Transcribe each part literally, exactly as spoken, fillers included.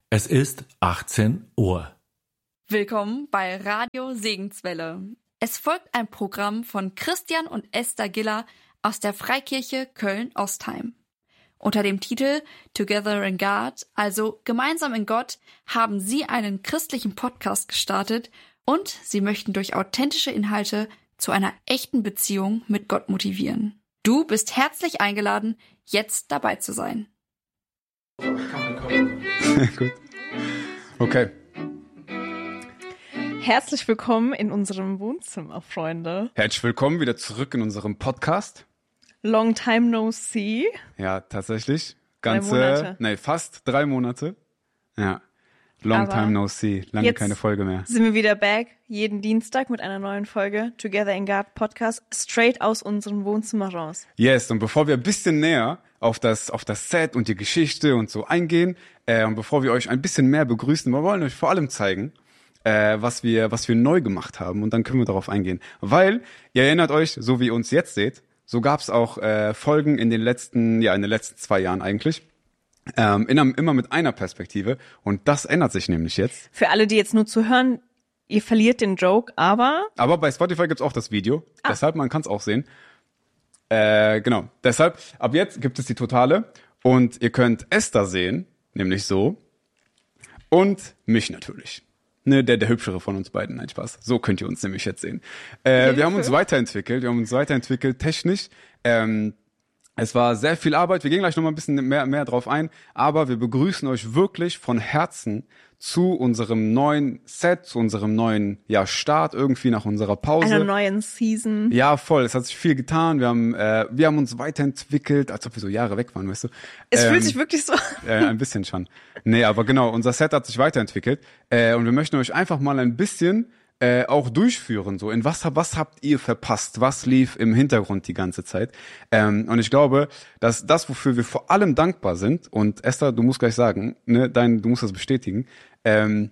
Es ist achtzehn Uhr. Willkommen bei Radio Segenswelle. Es folgt ein Programm von Christian und Esther Giller aus der Freikirche Köln-Ostheim. Unter dem Titel Together in God, also Gemeinsam in Gott, haben sie einen christlichen Podcast gestartet und sie möchten durch authentische Inhalte zu einer echten Beziehung mit Gott motivieren. Du bist herzlich eingeladen, jetzt dabei zu sein. Gut. Okay. Herzlich willkommen in unserem Wohnzimmer, Freunde. Herzlich willkommen wieder zurück in unserem Podcast. Long time no see. Ja, tatsächlich. Ganze, drei Monate. Nee, fast drei Monate. Ja. Long Aber time no see. Lange jetzt keine Folge mehr. Sind wir wieder back, jeden Dienstag mit einer neuen Folge Together in God Podcast, straight aus unserem Wohnzimmer raus. Yes, und bevor wir ein bisschen näher auf das, auf das Set und die Geschichte und so eingehen, äh, und bevor wir euch ein bisschen mehr begrüßen, wir wollen euch vor allem zeigen, äh, was wir, was wir neu gemacht haben, und dann können wir darauf eingehen. Weil, ihr erinnert euch, so wie ihr uns jetzt seht, so gab's auch äh, Folgen in den letzten, ja, in den letzten zwei Jahren eigentlich. Ähm, in einem, immer mit einer Perspektive, und das ändert sich nämlich jetzt. Für alle, die jetzt nur zuhören, ihr verliert den Joke, aber... Aber bei Spotify gibt's auch das Video, ah. deshalb, man kann's auch sehen. Äh, genau, deshalb, ab jetzt gibt es die Totale, und ihr könnt Esther sehen, nämlich so, und mich natürlich. Ne, der, der hübschere von uns beiden, nein, Spaß. So könnt ihr uns nämlich jetzt sehen. Äh, wir haben uns weiterentwickelt, wir haben uns weiterentwickelt technisch, ähm, Es war sehr viel Arbeit, wir gehen gleich nochmal ein bisschen mehr, mehr drauf ein, aber wir begrüßen euch wirklich von Herzen zu unserem neuen Set, zu unserem neuen ja, Start irgendwie nach unserer Pause. Einer neuen Season. Ja, voll, es hat sich viel getan, wir haben äh, wir haben uns weiterentwickelt, als ob wir so Jahre weg waren, weißt du. Es ähm, fühlt sich wirklich so äh, ein bisschen schon. Nee, aber genau, unser Set hat sich weiterentwickelt äh, und wir möchten euch einfach mal ein bisschen Äh, auch durchführen, so in was, was habt ihr verpasst, was lief im Hintergrund die ganze Zeit, ähm, und ich glaube, dass das, wofür wir vor allem dankbar sind, und Esther, du musst gleich sagen, ne, dein, du musst das bestätigen, ähm,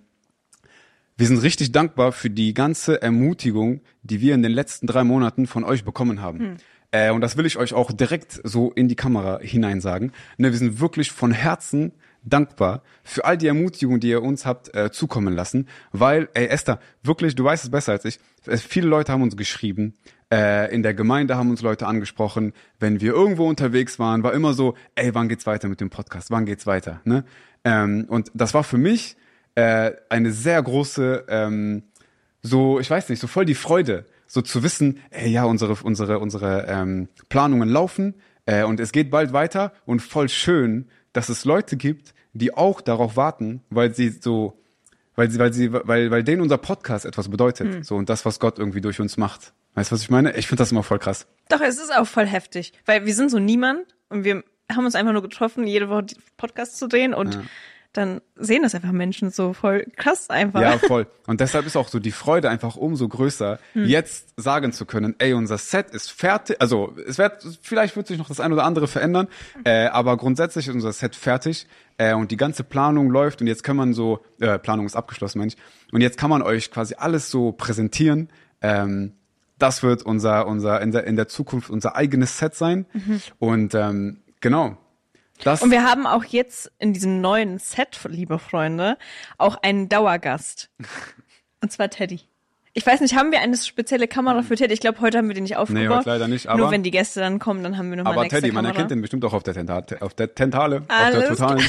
wir sind richtig dankbar für die ganze Ermutigung, die wir in den letzten drei Monaten von euch bekommen haben. Hm. Äh, und das will ich euch auch direkt so in die Kamera hinein sagen, ne, wir sind wirklich von Herzen dankbar für all die Ermutigung, die ihr uns habt äh, zukommen lassen, weil, ey Esther, wirklich, du weißt es besser als ich, es, viele Leute haben uns geschrieben, äh, in der Gemeinde haben uns Leute angesprochen, wenn wir irgendwo unterwegs waren, war immer so, ey, wann geht's weiter mit dem Podcast, wann geht's weiter, ne? Ähm, und das war für mich äh, eine sehr große, ähm, so, ich weiß nicht, so voll die Freude, so zu wissen, ey, ja, unsere, unsere, unsere ähm, Planungen laufen äh, und es geht bald weiter, und voll schön, dass es Leute gibt, die auch darauf warten, weil sie so, weil sie, weil sie, weil, weil denen unser Podcast etwas bedeutet, hm. so, und das, was Gott irgendwie durch uns macht. Weißt du, was ich meine? Ich finde das immer voll krass. Doch, es ist auch voll heftig, weil wir sind so niemand und wir haben uns einfach nur getroffen, jede Woche Podcast zu drehen, und ja. Dann sehen das einfach Menschen so voll krass einfach. Ja, voll. Und deshalb ist auch so die Freude einfach umso größer, hm. jetzt sagen zu können, ey, unser Set ist fertig. Also es wird, vielleicht wird sich noch das ein oder andere verändern, äh, aber grundsätzlich ist unser Set fertig, äh, und die ganze Planung läuft, und jetzt kann man so, äh, Planung ist abgeschlossen, Mensch, und jetzt kann man euch quasi alles so präsentieren. Ähm, das wird unser, unser in der, in der Zukunft unser eigenes Set sein. Mhm. Und ähm, genau. Das und wir haben auch jetzt in diesem neuen Set, liebe Freunde, auch einen Dauergast. Und zwar Teddy. Ich weiß nicht, haben wir eine spezielle Kamera für Teddy? Ich glaube, heute haben wir den nicht aufgebaut. Nee, heute leider nicht. Aber nur wenn die Gäste dann kommen, dann haben wir nochmal eine extra Teddy, Kamera. Aber Teddy, man erkennt den bestimmt auch auf der, Tenta- auf der Tentale, Alles auf der Totalen.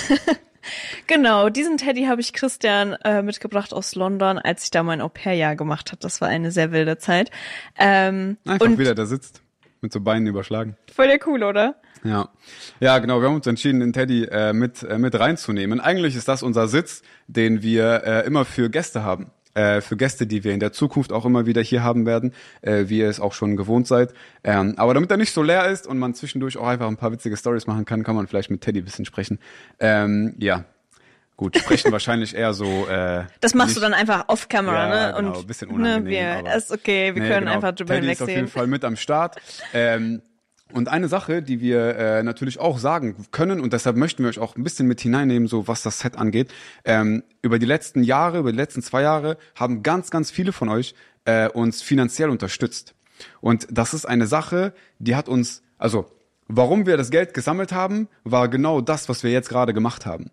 Genau, diesen Teddy habe ich Christian äh, mitgebracht aus London, als ich da mein Au-pair-Jahr gemacht habe. Das war eine sehr wilde Zeit. Ähm, Einfach und wieder, der sitzt mit so Beinen überschlagen. Voll der cool, oder? Ja, ja, genau. Wir haben uns entschieden, den Teddy äh, mit äh, mit reinzunehmen. Eigentlich ist das unser Sitz, den wir äh, immer für Gäste haben. Äh, für Gäste, die wir in der Zukunft auch immer wieder hier haben werden, äh, wie ihr es auch schon gewohnt seid. Ähm, aber damit er nicht so leer ist und man zwischendurch auch einfach ein paar witzige Storys machen kann, kann man vielleicht mit Teddy ein bisschen sprechen. Ähm, ja, gut, sprechen wahrscheinlich eher so. Äh, das machst nicht, du dann einfach off-camera, ja, ne? Genau, und ein bisschen unangenehm. Ne, wir, aber, ist okay, wir nee, können genau. einfach drüber Teddy ist auf hinwegsehen. jeden Fall mit am Start. Ähm, Und eine Sache, die wir äh, natürlich auch sagen können, und deshalb möchten wir euch auch ein bisschen mit hineinnehmen, so was das Set angeht. Ähm, über die letzten Jahre, über die letzten zwei Jahre haben ganz, ganz viele von euch äh, uns finanziell unterstützt. Und das ist eine Sache, die hat uns, also warum wir das Geld gesammelt haben, war genau das, was wir jetzt gerade gemacht haben.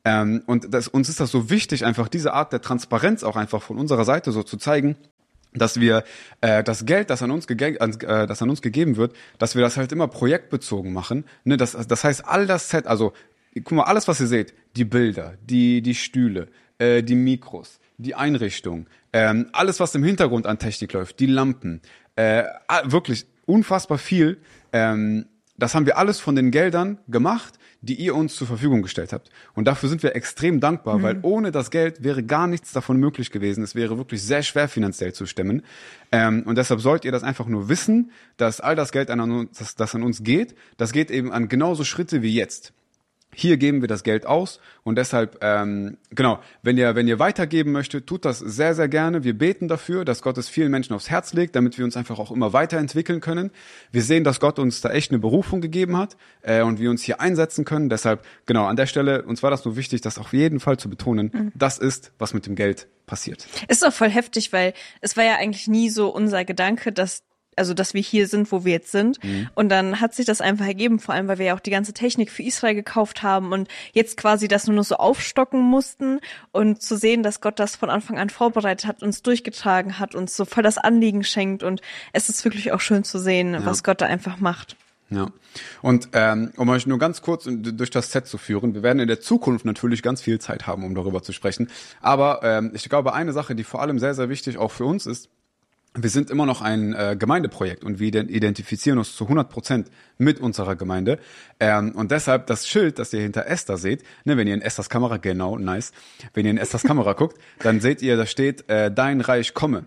Ähm, und das, uns ist das so wichtig, einfach diese Art der Transparenz auch einfach von unserer Seite so zu zeigen, dass wir äh, das Geld, das an uns gege- an, äh, das an uns gegeben wird, dass wir das halt immer projektbezogen machen. Ne, das, das heißt, all das Set, also guck mal, alles, was ihr seht, die Bilder, die die Stühle, äh, die Mikros, die Einrichtung, ähm, alles, was im Hintergrund an Technik läuft, die Lampen, äh, wirklich unfassbar viel. Ähm, das haben wir alles von den Geldern gemacht, die ihr uns zur Verfügung gestellt habt. Und dafür sind wir extrem dankbar, mhm. weil ohne das Geld wäre gar nichts davon möglich gewesen. Es wäre wirklich sehr schwer finanziell zu stemmen. Ähm, und deshalb sollt ihr das einfach nur wissen, dass all das Geld, an uns, das, das an uns geht, das geht eben an genauso Schritte wie jetzt. Hier geben wir das Geld aus und deshalb, ähm, genau, wenn ihr wenn ihr weitergeben möchtet, tut das sehr, sehr gerne. Wir beten dafür, dass Gott es vielen Menschen aufs Herz legt, damit wir uns einfach auch immer weiterentwickeln können. Wir sehen, dass Gott uns da echt eine Berufung gegeben hat äh, und wir uns hier einsetzen können. Deshalb, genau, an der Stelle, uns war das nur wichtig, das auf jeden Fall zu betonen. Mhm. Das ist, was mit dem Geld passiert. Ist auch voll heftig, weil es war ja eigentlich nie so unser Gedanke, dass also dass wir hier sind, wo wir jetzt sind. Mhm. Und dann hat sich das einfach ergeben, vor allem, weil wir ja auch die ganze Technik für Israel gekauft haben und jetzt quasi das nur noch so aufstocken mussten und zu sehen, dass Gott das von Anfang an vorbereitet hat, uns durchgetragen hat, uns so voll das Anliegen schenkt und es ist wirklich auch schön zu sehen, ja. was Gott da einfach macht. Ja, und ähm, um euch nur ganz kurz durch das Set zu führen, wir werden in der Zukunft natürlich ganz viel Zeit haben, um darüber zu sprechen, aber ähm, ich glaube, eine Sache, die vor allem sehr, sehr wichtig auch für uns ist, wir sind immer noch ein äh, Gemeindeprojekt und wir identifizieren uns zu hundert Prozent mit unserer Gemeinde. Ähm, und deshalb das Schild, das ihr hinter Esther seht, ne, wenn ihr in Esthers Kamera, genau, nice, wenn ihr in Esthers Kamera guckt, dann seht ihr, da steht, äh, dein Reich komme.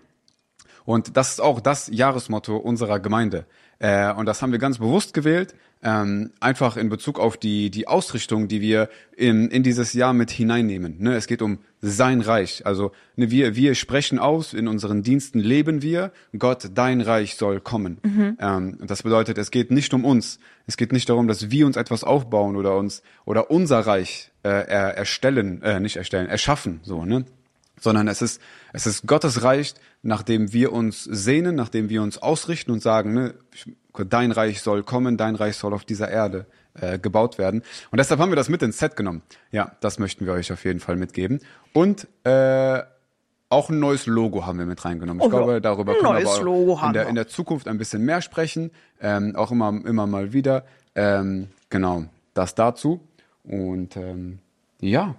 Und das ist auch das Jahresmotto unserer Gemeinde. Äh, und das haben wir ganz bewusst gewählt, ähm, einfach in Bezug auf die die Ausrichtung, die wir in in dieses Jahr mit hineinnehmen. Ne, es geht um sein Reich. Also ne, wir wir sprechen aus, in unseren Diensten leben wir, Gott, dein Reich soll kommen. Mhm. Ähm, und das bedeutet, es geht nicht um uns. Es geht nicht darum, dass wir uns etwas aufbauen oder uns oder unser Reich äh, er, erstellen, äh, nicht erstellen, erschaffen, so, ne? Sondern es ist es ist Gottes Reich, nach dem wir uns sehnen, nach dem wir uns ausrichten und sagen, ne, dein Reich soll kommen, dein Reich soll auf dieser Erde äh, gebaut werden. Und deshalb haben wir das mit ins Set genommen. Ja, das möchten wir euch auf jeden Fall mitgeben. Und äh, auch ein neues Logo haben wir mit reingenommen. Ich oh, glaube, darüber können wir aber auch in der, in der Zukunft ein bisschen mehr sprechen. Ähm, auch immer immer mal wieder. Ähm, genau, das dazu. Und ähm, ja.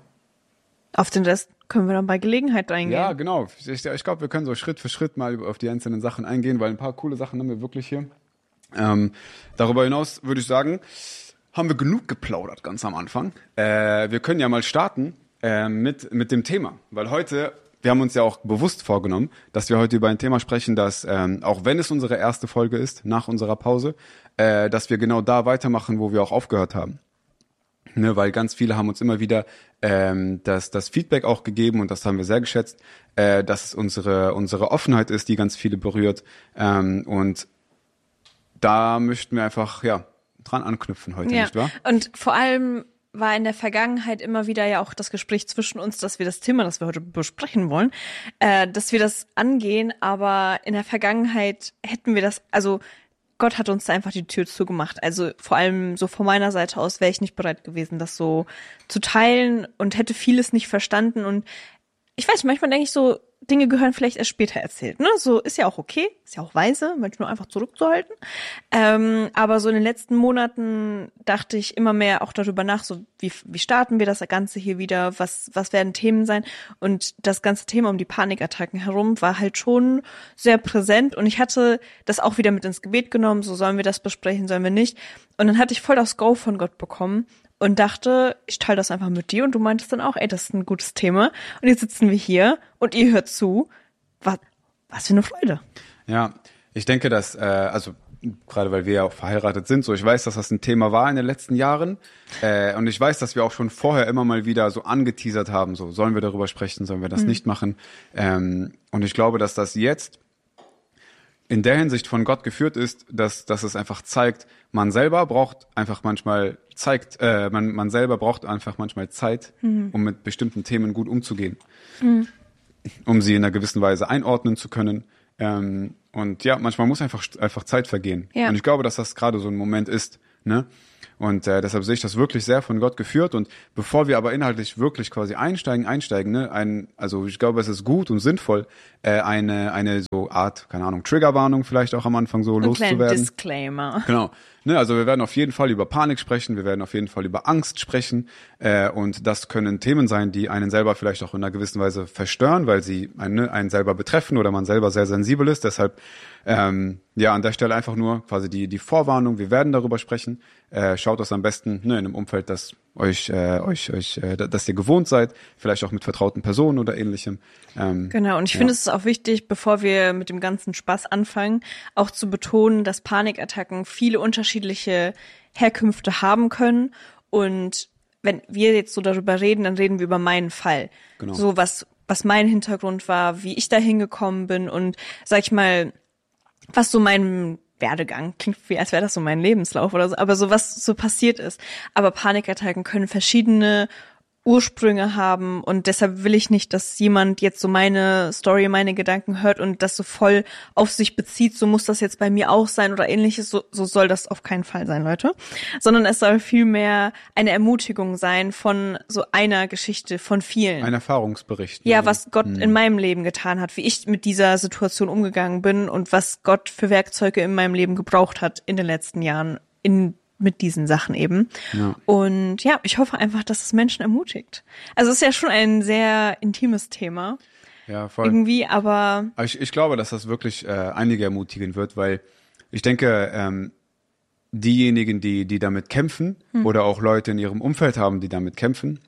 Auf den Rest können wir dann bei Gelegenheit eingehen. Ja, genau. Ich, ich glaube, wir können so Schritt für Schritt mal auf die einzelnen Sachen eingehen, weil ein paar coole Sachen haben wir wirklich hier. Ähm, darüber hinaus würde ich sagen, haben wir genug geplaudert ganz am Anfang. Äh, wir können ja mal starten äh, mit mit dem Thema, weil heute, wir haben uns ja auch bewusst vorgenommen, dass wir heute über ein Thema sprechen, das, ähm, auch wenn es unsere erste Folge ist, nach unserer Pause, äh, dass wir genau da weitermachen, wo wir auch aufgehört haben. Ne, weil ganz viele haben uns immer wieder ähm, das, das Feedback auch gegeben und das haben wir sehr geschätzt, äh, dass es unsere, unsere Offenheit ist, die ganz viele berührt. Ähm, und da möchten wir einfach ja dran anknüpfen heute, ja. Nicht wahr? Und vor allem war in der Vergangenheit immer wieder ja auch das Gespräch zwischen uns, dass wir das Thema, das wir heute besprechen wollen, äh, dass wir das angehen, aber in der Vergangenheit hätten wir das, also Gott hat uns da einfach die Tür zugemacht. Also vor allem so von meiner Seite aus wäre ich nicht bereit gewesen, das so zu teilen und hätte vieles nicht verstanden. Und ich weiß, manchmal denke ich so, Dinge gehören vielleicht erst später erzählt. Ne? So ist ja auch okay, ist ja auch weise, manchmal einfach zurückzuhalten. Ähm, aber so in den letzten Monaten dachte ich immer mehr auch darüber nach, so wie, wie starten wir das Ganze hier wieder, was, was werden Themen sein? Und das ganze Thema um die Panikattacken herum war halt schon sehr präsent und ich hatte das auch wieder mit ins Gebet genommen, so sollen wir das besprechen, sollen wir nicht. Und dann hatte ich voll das Go von Gott bekommen und dachte, ich teile das einfach mit dir und du meintest dann auch, ey, das ist ein gutes Thema und jetzt sitzen wir hier und ihr hört zu. Was, was für eine Freude. Ja, ich denke, dass, äh, also gerade weil wir ja auch verheiratet sind, so ich weiß, dass das ein Thema war in den letzten Jahren äh, und ich weiß, dass wir auch schon vorher immer mal wieder so angeteasert haben, so sollen wir darüber sprechen, sollen wir das mhm. nicht machen ähm, und ich glaube, dass das jetzt in der Hinsicht von Gott geführt ist, dass, dass es einfach zeigt, man selber braucht einfach manchmal zeigt, äh, man, man selber braucht einfach manchmal Zeit, mhm. um mit bestimmten Themen gut umzugehen, mhm. um sie in einer gewissen Weise einordnen zu können. Ähm, und ja, manchmal muss einfach einfach Zeit vergehen. Ja. Und ich glaube, dass das gerade so ein Moment ist, ne? Und äh, deshalb sehe ich das wirklich sehr von Gott geführt. Und bevor wir aber inhaltlich wirklich quasi einsteigen, einsteigen, ne, ein, also ich glaube, es ist gut und sinnvoll, äh, eine eine so Art, keine Ahnung, Triggerwarnung vielleicht auch am Anfang so Ein loszuwerden. kleiner Disclaimer. Genau. Ne, also wir werden auf jeden Fall über Panik sprechen, wir werden auf jeden Fall über Angst sprechen äh, und das können Themen sein, die einen selber vielleicht auch in einer gewissen Weise verstören, weil sie einen, ne, einen selber betreffen oder man selber sehr sensibel ist. Deshalb ähm, ja an der Stelle einfach nur quasi die die Vorwarnung. Wir werden darüber sprechen. Äh, schaut das am besten ne, in einem Umfeld, das euch äh, euch euch äh, dass ihr gewohnt seid, vielleicht auch mit vertrauten Personen oder ähnlichem. Ähm, Genau, und ich ja. finde, es ist auch wichtig, bevor wir mit dem ganzen Spaß anfangen, auch zu betonen, dass Panikattacken viele unterschiedliche Herkünfte haben können. Und wenn wir jetzt so darüber reden, dann reden wir über meinen Fall. Genau. So was, was mein Hintergrund war, wie ich da hingekommen bin und, sag ich mal, was so mein Werdegang, klingt wie, als wäre das so mein Lebenslauf oder so, aber so was so passiert ist. Aber Panikattacken können verschiedene Ursprünge haben und deshalb will ich nicht, dass jemand jetzt so meine Story, meine Gedanken hört und das so voll auf sich bezieht, so muss das jetzt bei mir auch sein oder ähnliches, so, so soll das auf keinen Fall sein, Leute, sondern es soll vielmehr eine Ermutigung sein von so einer Geschichte, von vielen. Ein Erfahrungsbericht. Ja, ne? was Gott Hm. in meinem Leben getan hat, wie ich mit dieser Situation umgegangen bin und was Gott für Werkzeuge in meinem Leben gebraucht hat in den letzten Jahren in mit diesen Sachen eben. Ja. Und ja, ich hoffe einfach, dass es Menschen ermutigt. Also es ist ja schon ein sehr intimes Thema Ja, voll. irgendwie, aber Aber ich, ich glaube, dass das wirklich äh, einige ermutigen wird, weil ich denke, ähm, diejenigen, die die damit kämpfen Hm. oder auch Leute in ihrem Umfeld haben, die damit kämpfen,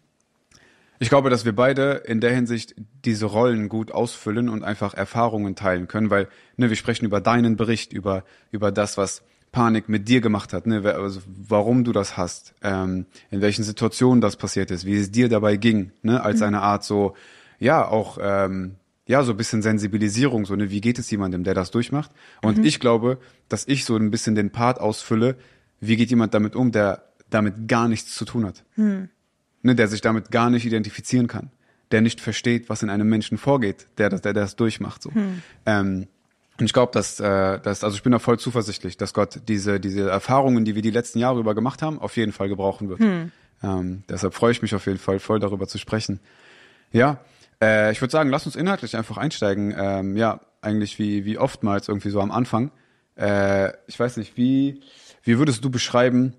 ich glaube, dass wir beide in der Hinsicht diese Rollen gut ausfüllen und einfach Erfahrungen teilen können, weil ne, wir sprechen über deinen Bericht, über über das, was Panik mit dir gemacht hat, ne, also warum du das hast, ähm, in welchen Situationen das passiert ist, wie es dir dabei ging, ne, als eine Art so, ja, auch, ähm, ja, so ein bisschen Sensibilisierung, so, ne, wie geht es jemandem, der das durchmacht? Und Mhm. ich glaube, dass ich so ein bisschen den Part ausfülle, wie geht jemand damit um, der damit gar nichts zu tun hat, hm. ne, der sich damit gar nicht identifizieren kann, der nicht versteht, was in einem Menschen vorgeht, der das, der, der das durchmacht, so. Hm. Ähm, Und ich glaube, dass, äh, dass, also ich bin da voll zuversichtlich, dass Gott diese, diese Erfahrungen, die wir die letzten Jahre über gemacht haben, auf jeden Fall gebrauchen wird. Hm. Ähm, deshalb freue ich mich auf jeden Fall voll darüber zu sprechen. Ja, äh, ich würde sagen, lass uns inhaltlich einfach einsteigen. Ähm, ja, eigentlich wie, wie oftmals irgendwie so am Anfang. Äh, ich weiß nicht, wie, wie würdest du beschreiben,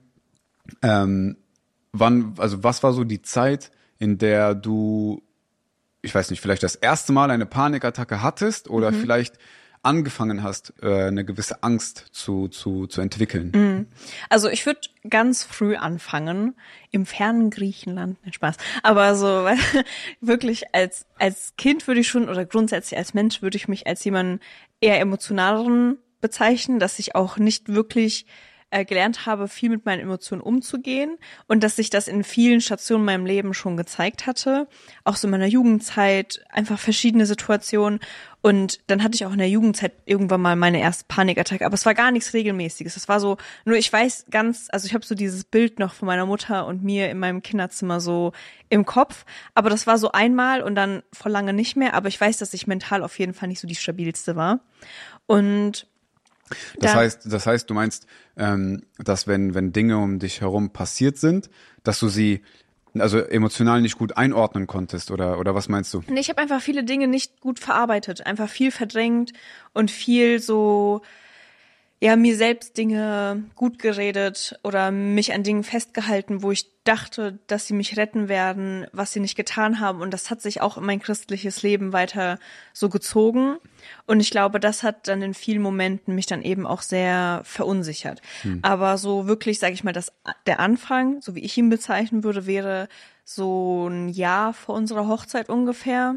ähm, wann, also was war so die Zeit, in der du, ich weiß nicht, vielleicht das erste Mal eine Panikattacke hattest oder Mhm. vielleicht angefangen hast, äh, eine gewisse Angst zu zu zu entwickeln. Mhm. Also ich würde ganz früh anfangen, im fernen Griechenland, nein, Spaß, aber so wirklich als als Kind würde ich schon, oder grundsätzlich als Mensch würde ich mich als jemanden eher emotionaleren bezeichnen, dass ich auch nicht wirklich äh, gelernt habe, viel mit meinen Emotionen umzugehen und dass sich das in vielen Stationen in meinem Leben schon gezeigt hatte, auch so in meiner Jugendzeit, einfach verschiedene Situationen. Und dann hatte ich auch in der Jugendzeit irgendwann mal meine erste Panikattacke, aber es war gar nichts Regelmäßiges. Es war so, nur ich weiß ganz, also ich habe so dieses Bild noch von meiner Mutter und mir in meinem Kinderzimmer so im Kopf, aber das war so einmal und dann vor lange nicht mehr, aber ich weiß, dass ich mental auf jeden Fall nicht so die stabilste war. Und Das da- heißt, das heißt, du meinst, ähm, dass wenn wenn Dinge um dich herum passiert sind, dass du sie also emotional nicht gut einordnen konntest oder oder was meinst du? Nee, ich habe einfach viele Dinge nicht gut verarbeitet, einfach viel verdrängt und viel so, ja, mir selbst Dinge gut geredet oder mich an Dingen festgehalten, wo ich dachte, dass sie mich retten werden, was sie nicht getan haben. Und das hat sich auch in mein christliches Leben weiter so gezogen. Und ich glaube, das hat dann in vielen Momenten mich dann eben auch sehr verunsichert. Hm. Aber so wirklich, sage ich mal, das, der Anfang, so wie ich ihn bezeichnen würde, wäre so ein Jahr vor unserer Hochzeit ungefähr.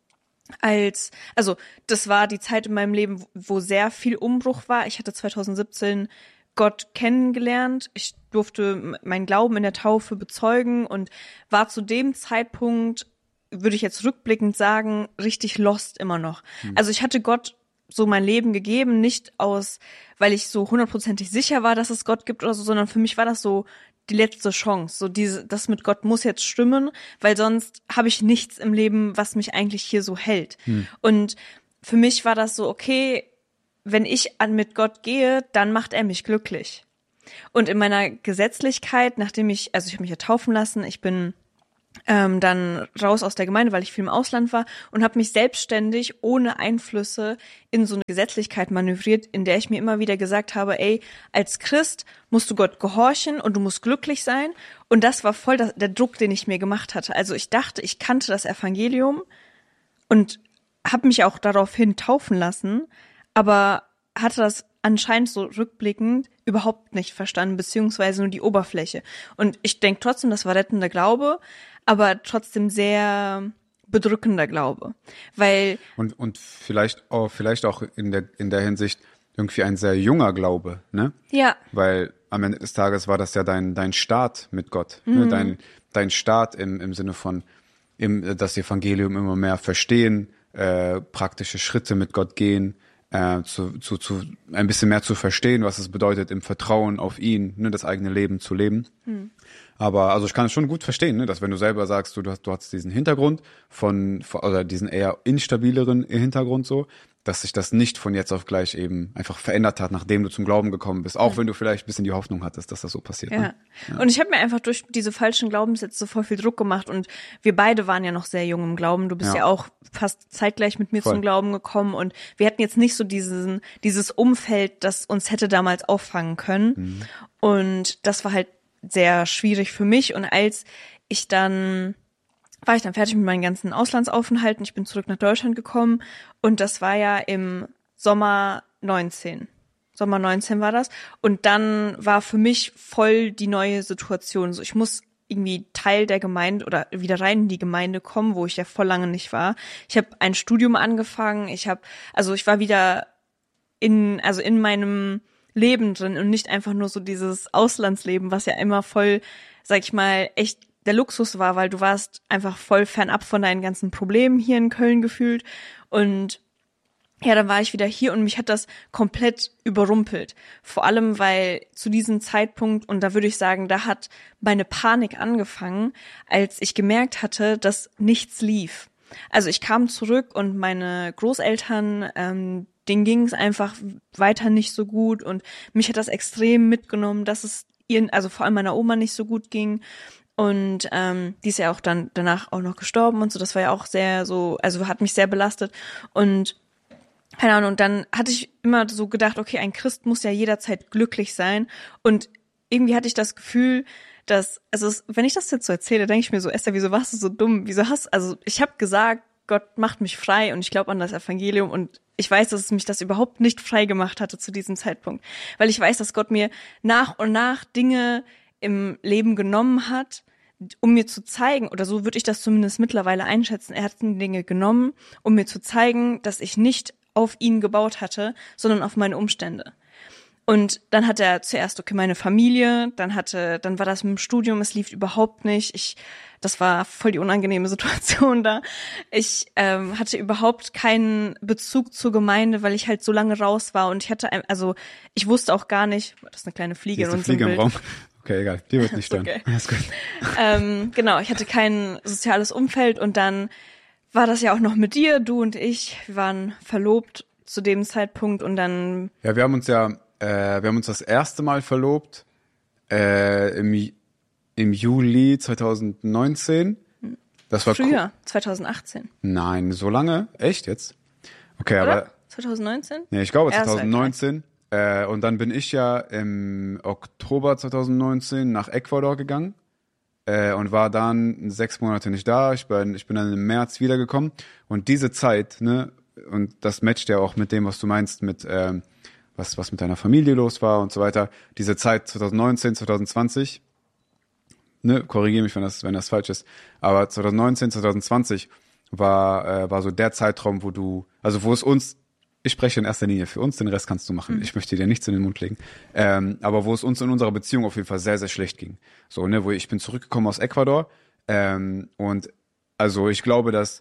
Als, also das war die Zeit in meinem Leben, wo sehr viel Umbruch war. Ich hatte zwanzig siebzehn Gott kennengelernt. Ich durfte meinen Glauben in der Taufe bezeugen und war zu dem Zeitpunkt, würde ich jetzt rückblickend sagen, richtig lost immer noch. Hm. Also ich hatte Gott so mein Leben gegeben, nicht aus, weil ich so hundertprozentig sicher war, dass es Gott gibt oder so, sondern für mich war das so die letzte Chance. So diese, das mit Gott muss jetzt stimmen, weil sonst habe ich nichts im Leben, was mich eigentlich hier so hält. Hm. Und für mich war das so, okay, wenn ich an mit Gott gehe, dann macht er mich glücklich. Und in meiner Gesetzlichkeit, nachdem ich, also ich habe mich ja taufen lassen, ich bin ähm, dann raus aus der Gemeinde, weil ich viel im Ausland war und habe mich selbstständig ohne Einflüsse in so eine Gesetzlichkeit manövriert, in der ich mir immer wieder gesagt habe, ey, als Christ musst du Gott gehorchen und du musst glücklich sein. Und das war voll das, der Druck, den ich mir gemacht hatte. Also ich dachte, ich kannte das Evangelium und habe mich auch daraufhin taufen lassen, aber hatte das anscheinend so rückblickend überhaupt nicht verstanden, beziehungsweise nur die Oberfläche. Und ich denke trotzdem, das war rettender Glaube, aber trotzdem sehr bedrückender Glaube, weil Und und vielleicht auch vielleicht auch in der in der Hinsicht irgendwie ein sehr junger Glaube, ne? ja, Weil am Ende des Tages war das ja dein dein Start mit Gott, Mhm. ne? Dein dein Start im im Sinne von im das Evangelium immer mehr verstehen, äh, praktische Schritte mit Gott gehen, äh, zu zu zu ein bisschen mehr zu verstehen, was es bedeutet, im Vertrauen auf ihn, ne, das eigene Leben zu leben. Aber also ich kann es schon gut verstehen, ne, dass wenn du selber sagst, du, du hast du hast diesen Hintergrund von, von oder diesen eher instabileren Hintergrund so, dass sich das nicht von jetzt auf gleich eben einfach verändert hat, nachdem du zum Glauben gekommen bist, auch wenn du vielleicht ein bisschen die Hoffnung hattest, dass das so passiert. ja. Ne? Und ich habe mir einfach durch diese falschen Glaubenssätze voll viel Druck gemacht und wir beide waren ja noch sehr jung im Glauben. Du bist ja, Ja. auch fast zeitgleich mit mir Voll. zum Glauben gekommen und wir hatten jetzt nicht so diesen dieses Umfeld, das uns hätte damals auffangen können. Mhm. Und das war halt sehr schwierig für mich. Und als ich dann war ich dann fertig mit meinen ganzen Auslandsaufenthalten. Ich bin zurück nach Deutschland gekommen und das war ja im Sommer neunzehn. Sommer neunzehn war das. Und dann war für mich voll die neue Situation. So, ich muss irgendwie Teil der Gemeinde oder wieder rein in die Gemeinde kommen, wo ich ja voll lange nicht war. Ich habe ein Studium angefangen. Ich habe, also ich war wieder in, also in meinem Leben drin und nicht einfach nur so dieses Auslandsleben, was ja immer voll, sag ich mal, echt der Luxus war, weil du warst einfach voll fernab von deinen ganzen Problemen hier in Köln gefühlt. Und ja, dann war ich wieder hier und mich hat das komplett überrumpelt. Vor allem, weil zu diesem Zeitpunkt, und da würde ich sagen, da hat meine Panik angefangen, als ich gemerkt hatte, dass nichts lief. Also ich kam zurück und meine Großeltern, ähm, denen ging es einfach weiter nicht so gut und mich hat das extrem mitgenommen, dass es ihren, also vor allem meiner Oma nicht so gut ging. Und ähm, die ist ja auch dann danach auch noch gestorben und so. Das war ja auch sehr so, also hat mich sehr belastet. Und keine Ahnung, und dann hatte ich immer so gedacht, okay, ein Christ muss ja jederzeit glücklich sein. Und irgendwie hatte ich das Gefühl, dass, also es, wenn ich das jetzt so erzähle, denke ich mir so, Esther, wieso warst du so dumm? Wieso hast, also ich habe gesagt, Gott macht mich frei und ich glaube an das Evangelium und ich weiß, dass es mich das überhaupt nicht frei gemacht hatte zu diesem Zeitpunkt. Weil ich weiß, dass Gott mir nach und nach Dinge im Leben genommen hat, um mir zu zeigen, oder so würde ich das zumindest mittlerweile einschätzen, er hat Dinge genommen, um mir zu zeigen, dass ich nicht auf ihn gebaut hatte, sondern auf meine Umstände. Und dann hat er zuerst, okay, meine Familie, dann hatte, dann war das mit dem Studium, es lief überhaupt nicht. Ich, das war voll die unangenehme Situation da. Ich ähm, hatte überhaupt keinen Bezug zur Gemeinde, weil ich halt so lange raus war und ich hatte, ein, also ich wusste auch gar nicht, das ist eine kleine Fliege Hier ist in eine unserem Fliege im Bild. Raum. Okay, egal. Die wird nicht stören. Okay. Alles gut. Ähm, genau, ich hatte kein soziales Umfeld und dann war das ja auch noch mit dir, du und ich, wir waren verlobt zu dem Zeitpunkt und dann... Ja, wir haben uns ja, äh, wir haben uns das erste Mal verlobt äh, im, im Juli zwanzig neunzehn. Das war Früher, zwanzig achtzehn. Nein, so lange? Echt jetzt? Okay, Oder? aber zwanzig neunzehn? nee, ich glaube Erst zwanzig neunzehn. Äh, und dann bin ich ja im Oktober zwanzig neunzehn nach Ecuador gegangen äh, und war dann sechs Monate nicht da. Ich bin, ich bin dann im März wiedergekommen und diese Zeit, ne, und das matcht ja auch mit dem, was du meinst, mit ähm, was was mit deiner Familie los war und so weiter. Diese Zeit zwanzig neunzehn, zwanzig zwanzig, ne, korrigiere mich, wenn das wenn das falsch ist, aber zwanzig neunzehn, zwanzig zwanzig war äh, war so der Zeitraum, wo du, also wo es uns, ich spreche in erster Linie für uns, den Rest kannst du machen. Mhm. Ich möchte dir nichts in den Mund legen. Ähm, aber wo es uns in unserer Beziehung auf jeden Fall sehr, sehr schlecht ging. So, ne, wo ich bin zurückgekommen aus Ecuador. Ähm, und also ich glaube, dass,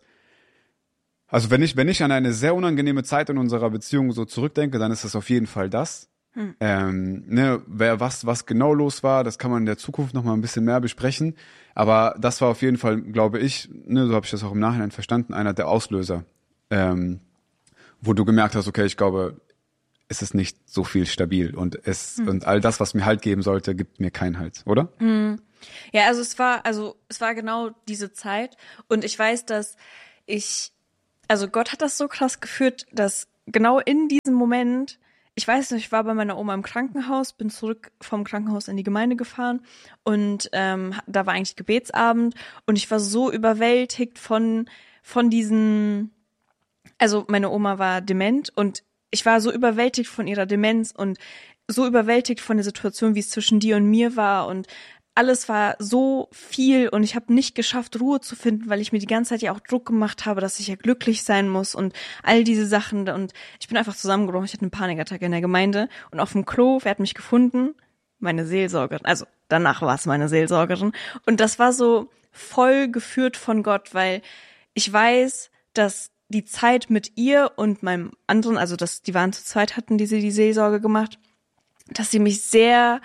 also wenn ich, wenn ich an eine sehr unangenehme Zeit in unserer Beziehung so zurückdenke, dann ist das auf jeden Fall das. Mhm. Ähm, ne, wer, was, was genau los war, das kann man in der Zukunft noch mal ein bisschen mehr besprechen. Aber das war auf jeden Fall, glaube ich, ne, so habe ich das auch im Nachhinein verstanden, einer der Auslöser. Ähm, wo du gemerkt hast, okay, ich glaube, ist es nicht so viel stabil und es Hm. und all das, was mir Halt geben sollte, gibt mir keinen Halt, oder? Hm. Ja, also es war, also es war genau diese Zeit und ich weiß, dass ich, also Gott hat das so krass geführt, dass genau in diesem Moment, ich weiß nicht, ich war bei meiner Oma im Krankenhaus, bin zurück vom Krankenhaus in die Gemeinde gefahren und ähm, da war eigentlich Gebetsabend und ich war so überwältigt von von diesen, also meine Oma war dement und ich war so überwältigt von ihrer Demenz und so überwältigt von der Situation, wie es zwischen dir und mir war und alles war so viel und ich habe nicht geschafft, Ruhe zu finden, weil ich mir die ganze Zeit ja auch Druck gemacht habe, dass ich ja glücklich sein muss und all diese Sachen und ich bin einfach zusammengebrochen. Ich hatte eine Panikattacke in der Gemeinde und auf dem Klo, wer hat mich gefunden? Meine Seelsorgerin, also danach war es meine Seelsorgerin und das war so voll geführt von Gott, weil ich weiß, dass die Zeit mit ihr und meinem anderen, also dass die waren zu zweit, hatten diese die Seelsorge gemacht, dass sie mich sehr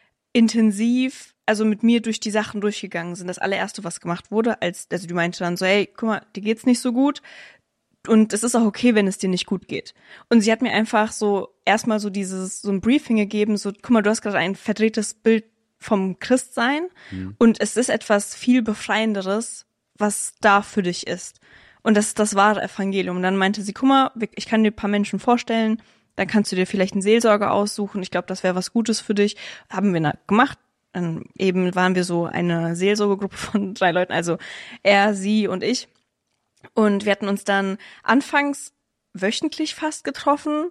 intensiv, also mit mir durch die Sachen durchgegangen sind. Das allererste, was gemacht wurde, als also die meinte dann so, hey, guck mal, dir geht's nicht so gut und es ist auch okay, wenn es dir nicht gut geht. Und sie hat mir einfach so erstmal so dieses so ein Briefing gegeben, so guck mal, du hast gerade ein verdrehtes Bild vom Christsein mhm. und es ist etwas viel Befreienderes, was da für dich ist. Und das ist das wahre Evangelium. Und dann meinte sie, guck mal, ich kann dir ein paar Menschen vorstellen, dann kannst du dir vielleicht einen Seelsorger aussuchen. Ich glaube, das wäre was Gutes für dich. Haben wir gemacht. Dann eben waren wir so eine Seelsorgegruppe von drei Leuten, also er, sie und ich. Und wir hatten uns dann anfangs wöchentlich fast getroffen,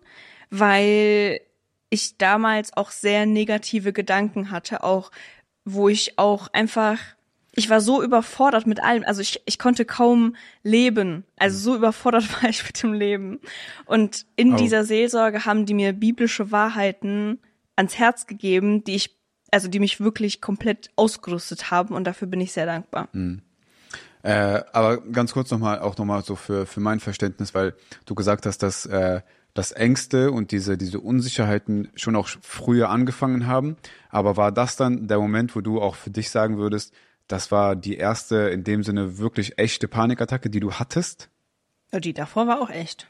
weil ich damals auch sehr negative Gedanken hatte, auch wo ich auch einfach, ich war so überfordert mit allem, also ich, ich konnte kaum leben, also so überfordert war ich mit dem Leben. Und in oh. dieser Seelsorge haben die mir biblische Wahrheiten ans Herz gegeben, die ich, also die mich wirklich komplett ausgerüstet haben und dafür bin ich sehr dankbar. Mhm. Äh, aber ganz kurz nochmal, auch nochmal so für, für mein Verständnis, weil du gesagt hast, dass äh, das Ängste und diese, diese Unsicherheiten schon auch früher angefangen haben. Aber war das dann der Moment, wo du auch für dich sagen würdest, das war die erste, in dem Sinne wirklich echte Panikattacke, die du hattest? Ja, die davor war auch echt.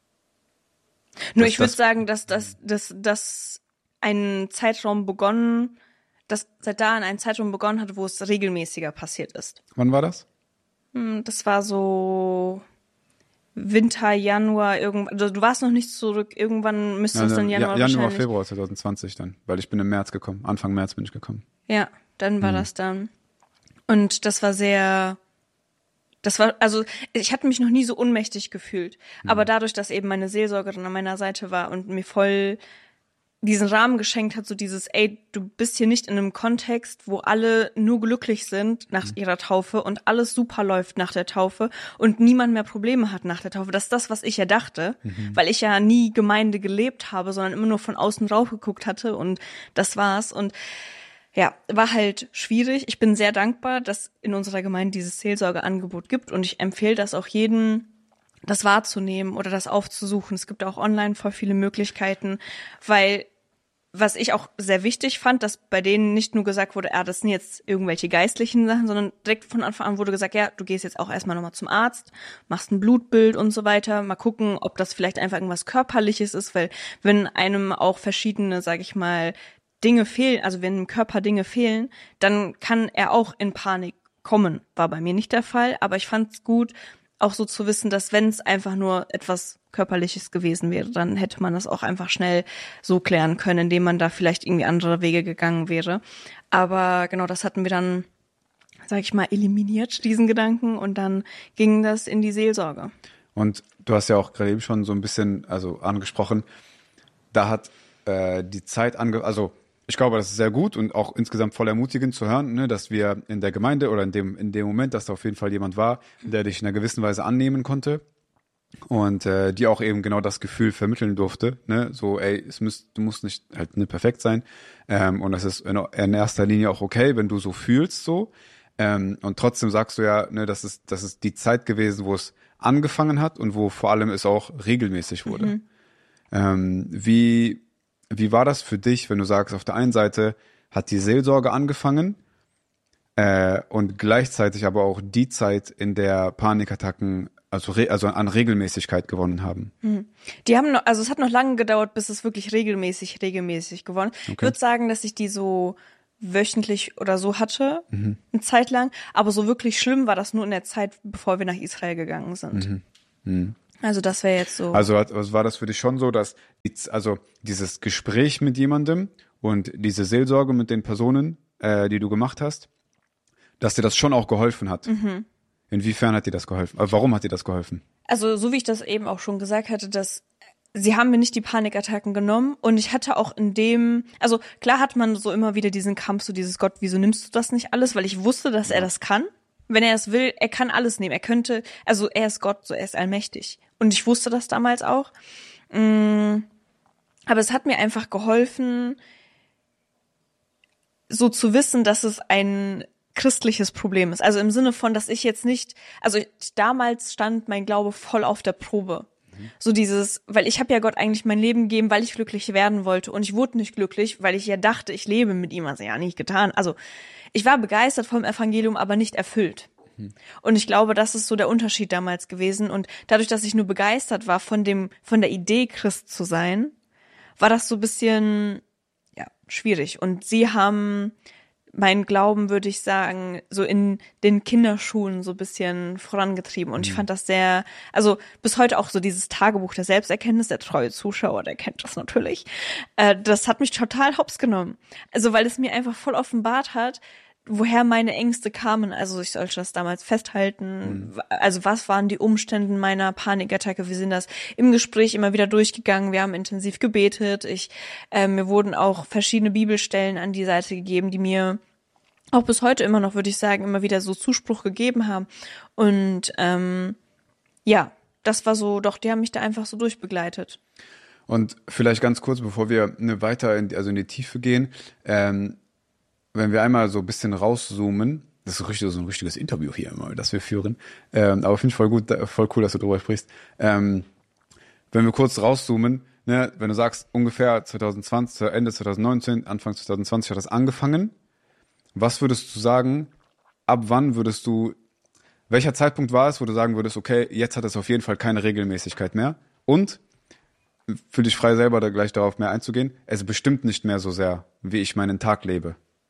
Nur das, ich würde sagen, dass das, dass, dass ein Zeitraum begonnen, dass seit da ein Zeitraum begonnen hat, wo es regelmäßiger passiert ist. Wann war das? Das war so Winter, Januar, irgendwann, also du warst noch nicht zurück, irgendwann müsste es ja, dann Januar ja, Januar, wahrscheinlich. Februar zwanzig zwanzig dann, weil ich bin im März gekommen, Anfang März bin ich gekommen. Ja, dann war mhm. das dann. Und das war sehr, das war, also ich hatte mich noch nie so ohnmächtig gefühlt, mhm. aber dadurch, dass eben meine Seelsorgerin an meiner Seite war und mir voll diesen Rahmen geschenkt hat, so dieses, ey, du bist hier nicht in einem Kontext, wo alle nur glücklich sind nach mhm. ihrer Taufe und alles super läuft nach der Taufe und niemand mehr Probleme hat nach der Taufe. Das ist das, was ich ja dachte, mhm. weil ich ja nie Gemeinde gelebt habe, sondern immer nur von außen drauf geguckt hatte und das war's. Und ja, war halt schwierig. Ich bin sehr dankbar, dass in unserer Gemeinde dieses Seelsorgeangebot gibt und ich empfehle das auch jedem, das wahrzunehmen oder das aufzusuchen. Es gibt auch online voll viele Möglichkeiten, weil was ich auch sehr wichtig fand, dass bei denen nicht nur gesagt wurde, ja, das sind jetzt irgendwelche geistlichen Sachen, sondern direkt von Anfang an wurde gesagt, ja, du gehst jetzt auch erstmal nochmal zum Arzt, machst ein Blutbild und so weiter, mal gucken, ob das vielleicht einfach irgendwas Körperliches ist, weil wenn einem auch verschiedene, sag ich mal, Dinge fehlen, also wenn im Körper Dinge fehlen, dann kann er auch in Panik kommen. War bei mir nicht der Fall, aber ich fand es gut, auch so zu wissen, dass wenn es einfach nur etwas Körperliches gewesen wäre, dann hätte man das auch einfach schnell so klären können, indem man da vielleicht irgendwie andere Wege gegangen wäre. Aber genau, das hatten wir dann, sag ich mal, eliminiert, diesen Gedanken, und dann ging das in die Seelsorge. Und du hast ja auch gerade eben schon so ein bisschen also angesprochen, da hat äh, die Zeit ange... also ich glaube, das ist sehr gut und auch insgesamt voll ermutigend zu hören, ne, dass wir in der Gemeinde oder in dem in dem Moment, dass da auf jeden Fall jemand war, der dich in einer gewissen Weise annehmen konnte und äh, dir auch eben genau das Gefühl vermitteln durfte, ne, so ey, es müsst, du musst nicht halt nicht perfekt sein ähm, und das ist in, in erster Linie auch okay, wenn du so fühlst so ähm, und trotzdem sagst du ja, ne, das ist das ist die Zeit gewesen, wo es angefangen hat und wo vor allem es auch regelmäßig wurde. Mhm. Ähm, wie Wie war das für dich, wenn du sagst, auf der einen Seite hat die Seelsorge angefangen äh, und gleichzeitig aber auch die Zeit, in der Panikattacken also, re, also an Regelmäßigkeit gewonnen haben. Mhm. Die haben noch, also es hat noch lange gedauert, bis es wirklich regelmäßig, regelmäßig gewonnen. Okay. Ich würde sagen, dass ich die so wöchentlich oder so hatte, mhm. eine Zeit lang. Aber so wirklich schlimm war das nur in der Zeit, bevor wir nach Israel gegangen sind. Mhm. Mhm. Also das wäre jetzt so. Also, also war das für dich schon so, dass also dieses Gespräch mit jemandem und diese Seelsorge mit den Personen, äh, die du gemacht hast, dass dir das schon auch geholfen hat? Mhm. Inwiefern hat dir das geholfen? Äh, warum hat dir das geholfen? Also so wie ich das eben auch schon gesagt hatte, dass sie haben mir nicht die Panikattacken genommen und ich hatte auch in dem, also klar hat man so immer wieder diesen Kampf, so dieses Gott, wieso nimmst du das nicht alles? Weil ich wusste, dass er das kann. Wenn er es will, er kann alles nehmen. Er könnte, also er ist Gott, so er ist allmächtig. Und ich wusste das damals auch. Aber es hat mir einfach geholfen, so zu wissen, dass es ein christliches Problem ist. Also im Sinne von, dass ich jetzt nicht, also damals stand mein Glaube voll auf der Probe. Mhm. So dieses, weil ich habe ja Gott eigentlich mein Leben gegeben, weil ich glücklich werden wollte. Und ich wurde nicht glücklich, weil ich ja dachte, ich lebe mit ihm. Also ja, nicht getan. Also ich war begeistert vom Evangelium, aber nicht erfüllt. Mhm. Und ich glaube, das ist so der Unterschied damals gewesen. Und dadurch, dass ich nur begeistert war von dem, von der Idee, Christ zu sein, war das so ein bisschen, ja, schwierig. Und sie haben meinen Glauben, würde ich sagen, so in den Kinderschuhen so ein bisschen vorangetrieben. Und mhm. ich fand das sehr, also bis heute auch so dieses Tagebuch der Selbsterkenntnis, der treue Zuschauer, der kennt das natürlich. Äh, das hat mich total hops genommen. Also weil es mir einfach voll offenbart hat, woher meine Ängste kamen. Also ich sollte das damals festhalten. Mhm. Also was waren die Umstände meiner Panikattacke? Wir sind das im Gespräch immer wieder durchgegangen. Wir haben intensiv gebetet. Ich, äh, mir wurden auch verschiedene Bibelstellen an die Seite gegeben, die mir auch bis heute immer noch, würde ich sagen, immer wieder so Zuspruch gegeben haben. Und ähm, ja, das war so, doch, die haben mich da einfach so durchbegleitet. Und vielleicht ganz kurz, bevor wir ne, weiter in, also in die Tiefe gehen, ähm, wenn wir einmal so ein bisschen rauszoomen, das ist richtig, so ein richtiges Interview hier immer, das wir führen, ähm, aber finde ich voll gut, voll cool, dass du darüber sprichst. Ähm, wenn wir kurz rauszoomen, ne, wenn du sagst, ungefähr zwanzig zwanzig, Ende zwanzig neunzehn, Anfang zwanzig zwanzig hat das angefangen, was würdest du sagen, ab wann würdest du, welcher Zeitpunkt war es, wo du sagen würdest, okay, jetzt hat es auf jeden Fall keine Regelmäßigkeit mehr und, fühl dich frei selber da gleich darauf mehr einzugehen, es bestimmt nicht mehr so sehr, wie ich meinen Tag lebe.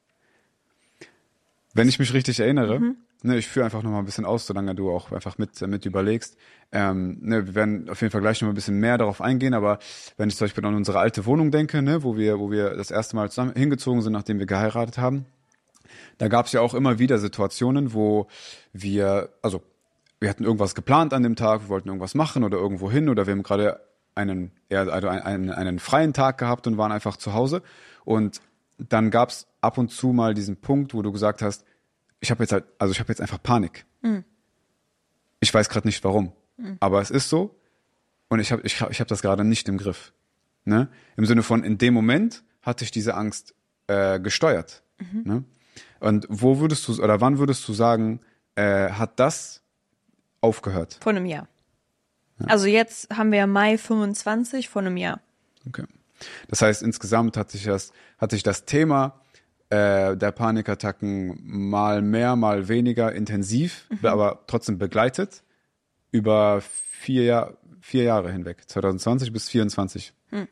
Wenn ich mich richtig erinnere, mhm. ne, ich führe einfach noch mal ein bisschen aus, solange du auch einfach mit mit überlegst. Ähm, ne, wir werden auf jeden Fall gleich noch mal ein bisschen mehr darauf eingehen, aber wenn ich zum Beispiel an unsere alte Wohnung denke, ne, wo wir wo wir das erste Mal zusammen hingezogen sind, nachdem wir geheiratet haben, da gab es ja auch immer wieder Situationen, wo wir, also wir hatten irgendwas geplant an dem Tag, wir wollten irgendwas machen oder irgendwo hin oder wir haben gerade einen, eher, also einen, einen freien Tag gehabt und waren einfach zu Hause und dann gab es ab und zu mal diesen Punkt, wo du gesagt hast, ich habe jetzt halt, also ich habe jetzt einfach Panik. Mhm. Ich weiß gerade nicht warum, mhm. aber es ist so und ich habe ich hab, ich hab das gerade nicht im Griff. Ne? Im Sinne von, in dem Moment hatte ich diese Angst äh, gesteuert. Mhm. Ne? Und wo würdest du, oder wann würdest du sagen, äh, hat das aufgehört? Vor einem Jahr. Ja. Also jetzt haben wir Mai fünfundzwanzig, vor einem Jahr. Okay. Das heißt, insgesamt hat sich das, hat sich das Thema äh, der Panikattacken mal mehr, mal weniger intensiv, mhm. aber trotzdem begleitet über vier, Jahr, vier Jahre hinweg, zwanzig zwanzig bis vierundzwanzig. Mhm.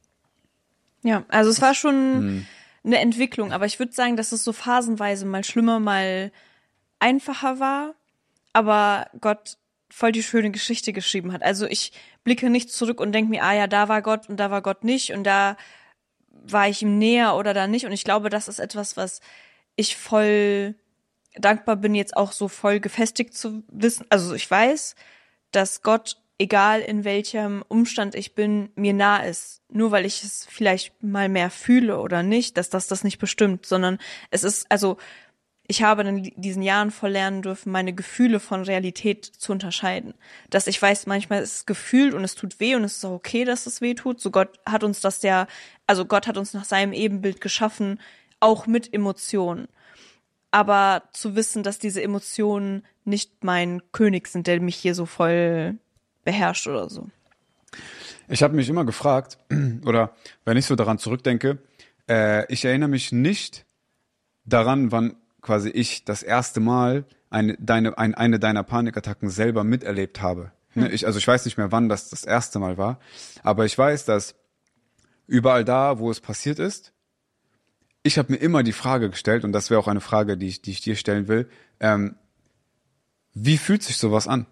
Ja, also es war schon mhm. eine Entwicklung, aber ich würde sagen, dass es so phasenweise mal schlimmer, mal einfacher war, aber Gott voll die schöne Geschichte geschrieben hat. Also ich blicke nicht zurück und denke mir, ah ja, da war Gott und da war Gott nicht und da war ich ihm näher oder da nicht. Und ich glaube, das ist etwas, was ich voll dankbar bin, jetzt auch so voll gefestigt zu wissen. Also ich weiß, dass Gott, egal in welchem Umstand ich bin, mir nah ist. Nur weil ich es vielleicht mal mehr fühle oder nicht, dass das das nicht bestimmt, sondern es ist, also ich habe in diesen Jahren voll lernen dürfen, meine Gefühle von Realität zu unterscheiden. Dass ich weiß, manchmal ist es gefühlt und es tut weh und es ist auch okay, dass es weh tut. So Gott hat uns das ja, also Gott hat uns nach seinem Ebenbild geschaffen, auch mit Emotionen. Aber zu wissen, dass diese Emotionen nicht mein König sind, der mich hier so voll beherrscht oder so. Ich habe mich immer gefragt, oder wenn ich so daran zurückdenke, äh, ich erinnere mich nicht daran, wann quasi ich das erste Mal eine, deine, ein, eine deiner Panikattacken selber miterlebt habe. Hm. Ich, also ich weiß nicht mehr, wann das das erste Mal war, aber ich weiß, dass überall da, wo es passiert ist, ich habe mir immer die Frage gestellt, und das wäre auch eine Frage, die ich, die ich dir stellen will, ähm, wie fühlt sich sowas an?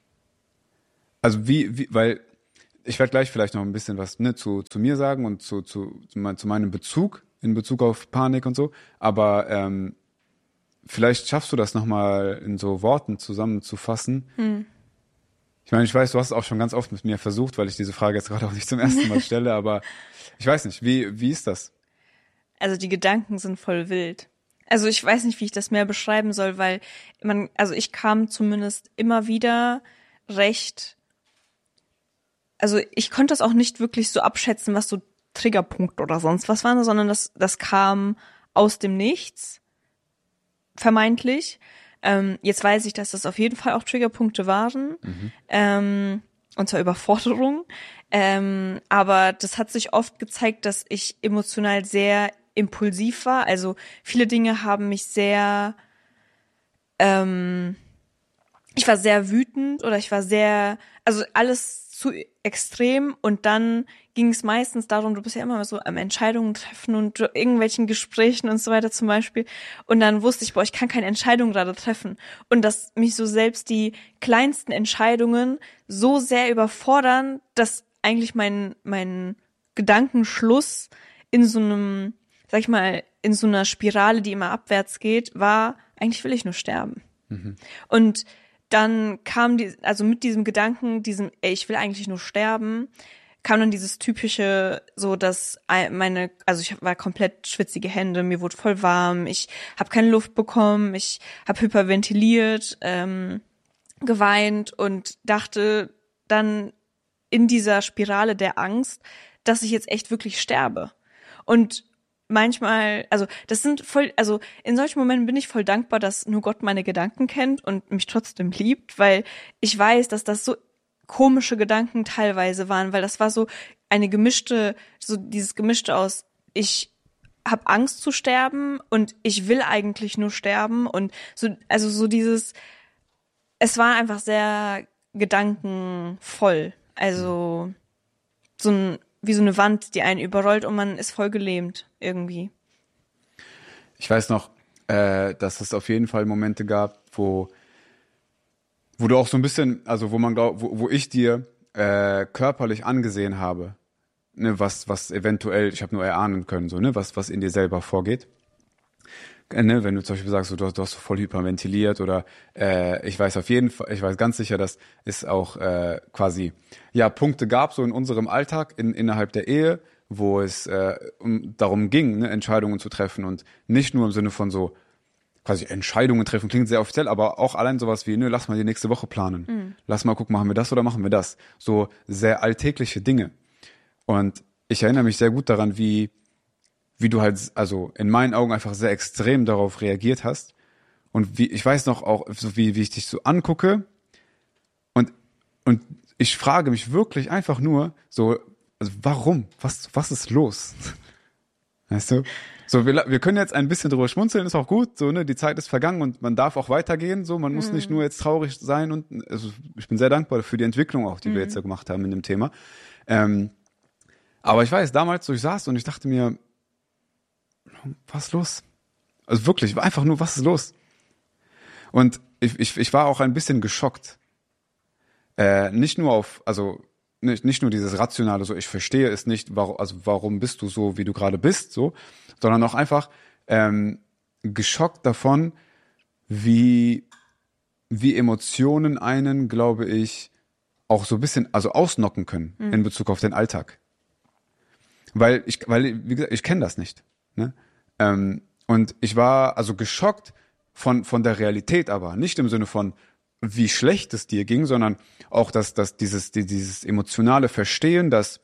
Also wie, wie weil ich werde gleich vielleicht noch ein bisschen was ne, zu, zu mir sagen und zu, zu, zu, mein, zu meinem Bezug, in Bezug auf Panik und so, aber ähm, vielleicht schaffst du das nochmal in so Worten zusammenzufassen. Hm. Ich meine, ich weiß, du hast es auch schon ganz oft mit mir versucht, weil ich diese Frage jetzt gerade auch nicht zum ersten Mal stelle, aber ich weiß nicht, wie, wie ist das? Also die Gedanken sind voll wild. Also ich weiß nicht, wie ich das mehr beschreiben soll, weil man, also ich kam zumindest immer wieder recht, also ich konnte das auch nicht wirklich so abschätzen, was so Triggerpunkt oder sonst was waren, sondern das, das kam aus dem Nichts, vermeintlich. Ähm, jetzt weiß ich, dass das auf jeden Fall auch Triggerpunkte waren, mhm. ähm, und zwar Überforderung. Ähm, aber das hat sich oft gezeigt, dass ich emotional sehr impulsiv war. Also viele Dinge haben mich sehr, ähm, ich war sehr wütend oder ich war sehr, also alles zu extrem, und dann ging es meistens darum, du bist ja immer so am Entscheidungen treffen und irgendwelchen Gesprächen und so weiter zum Beispiel, und dann wusste ich, boah, ich kann keine Entscheidung gerade treffen, und dass mich so selbst die kleinsten Entscheidungen so sehr überfordern, dass eigentlich mein mein Gedankenschluss in so einem, sag ich mal, in so einer Spirale, die immer abwärts geht, war, eigentlich will ich nur sterben. Mhm. Und dann kam die, also mit diesem Gedanken, diesem, ey, ich will eigentlich nur sterben, kam dann dieses typische, so dass meine, also ich war komplett schwitzige Hände, mir wurde voll warm, ich habe keine Luft bekommen, ich habe hyperventiliert, ähm, geweint und dachte dann in dieser Spirale der Angst, dass ich jetzt echt wirklich sterbe. Und manchmal, also das sind voll, also in solchen Momenten bin ich voll dankbar, dass nur Gott meine Gedanken kennt und mich trotzdem liebt, weil ich weiß, dass das so komische Gedanken teilweise waren, weil das war so eine gemischte, so dieses Gemischte aus, ich habe Angst zu sterben und ich will eigentlich nur sterben, und so, also so dieses, es war einfach sehr gedankenvoll, also so ein, wie so eine Wand, die einen überrollt, und man ist voll gelähmt irgendwie. Ich weiß noch, äh, dass es auf jeden Fall Momente gab, wo wo du auch so ein bisschen, also wo man glaub, wo, wo ich dir äh, körperlich angesehen habe, ne, was was eventuell, ich habe nur erahnen können, so ne, was was in dir selber vorgeht. Äh, ne, wenn du zum Beispiel sagst, so, du, hast, du hast voll hyperventiliert, oder äh, ich weiß auf jeden Fall, ich weiß ganz sicher, dass es auch äh, quasi ja Punkte gab so in unserem Alltag in, innerhalb der Ehe, wo es äh, um, darum ging, ne, Entscheidungen zu treffen, und nicht nur im Sinne von so quasi Entscheidungen treffen, klingt sehr offiziell, aber auch allein sowas wie, ne, lass mal die nächste Woche planen, mhm. lass mal gucken, machen wir das oder machen wir das, so sehr alltägliche Dinge. Und ich erinnere mich sehr gut daran, wie wie du halt, also in meinen Augen einfach sehr extrem darauf reagiert hast. Und wie, ich weiß noch auch, so wie, wie ich dich so angucke, und, und ich frage mich wirklich einfach nur so, also warum? Was, was ist los? Weißt du? So, wir, wir können jetzt ein bisschen drüber schmunzeln, ist auch gut, so, ne, die Zeit ist vergangen und man darf auch weitergehen, so, man muss mhm. nicht nur jetzt traurig sein, und, also, ich bin sehr dankbar für die Entwicklung auch, die mhm. wir jetzt ja gemacht haben in dem Thema. Ähm, aber ich weiß, damals, so, ich saß und ich dachte mir, was ist los? Also wirklich, einfach nur, was ist los? Und ich, ich, ich war auch ein bisschen geschockt. Äh, nicht nur auf, also nicht, nicht nur dieses Rationale, so ich verstehe es nicht, warum, also warum bist du so, wie du gerade bist, so, sondern auch einfach ähm, geschockt davon, wie, wie Emotionen einen, glaube ich, auch so ein bisschen, also ausnocken können mhm. in Bezug auf den Alltag. Weil ich, weil, wie gesagt, ich kenne das nicht. Ne? Ähm, und ich war also geschockt von von der Realität, aber nicht im Sinne von wie schlecht es dir ging, sondern auch dass dass dieses dieses emotionale Verstehen, dass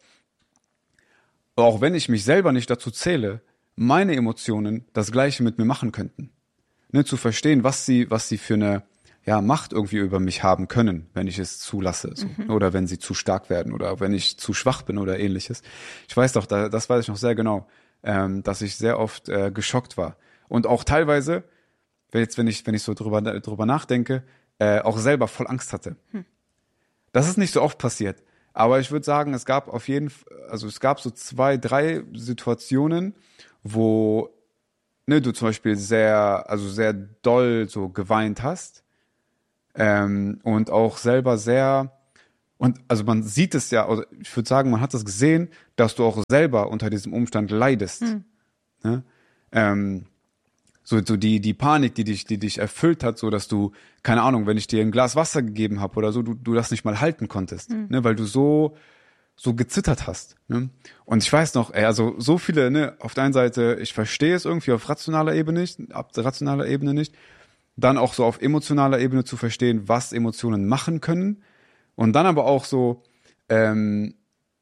auch wenn ich mich selber nicht dazu zähle, meine Emotionen das Gleiche mit mir machen könnten. Ne, zu verstehen, was sie was sie für eine ja Macht irgendwie über mich haben können, wenn ich es zulasse, so. Mhm. Oder wenn sie zu stark werden oder wenn ich zu schwach bin oder ähnliches. Ich weiß doch, da, das weiß ich noch sehr genau. Ähm, dass ich sehr oft äh, geschockt war. Und auch teilweise jetzt, wenn ich, wenn ich so drüber, drüber nachdenke, äh, auch selber voll Angst hatte. Hm. Das ist nicht so oft passiert. Aber ich würde sagen, es gab auf jeden Fall, also es gab so zwei, drei Situationen, wo ne, du zum Beispiel sehr, also sehr doll so geweint hast ähm, und auch selber sehr, und also man sieht es ja, also ich würde sagen, man hat das gesehen, dass du auch selber unter diesem Umstand leidest. Hm. Ne? Ähm, so, so die, die Panik, die dich, die dich erfüllt hat, so dass du, keine Ahnung, wenn ich dir ein Glas Wasser gegeben habe oder so, du, du das nicht mal halten konntest, hm. ne, weil du so, so gezittert hast. Ne? Und ich weiß noch, ey, also so viele, ne, auf der einen Seite, ich verstehe es irgendwie auf rationaler Ebene nicht, auf rationaler Ebene nicht, dann auch so auf emotionaler Ebene zu verstehen, was Emotionen machen können und dann aber auch so, ähm,